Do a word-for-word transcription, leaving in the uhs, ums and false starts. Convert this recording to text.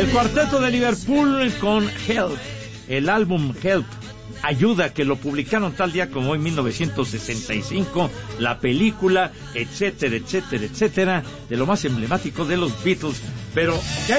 Cuarteto de Liverpool con Help, el álbum Help, Ayuda, que lo publicaron tal día como hoy, mil novecientos sesenta y cinco, la película, etcétera, etcétera, etcétera, de lo más emblemático de los Beatles. Pero, ¿qué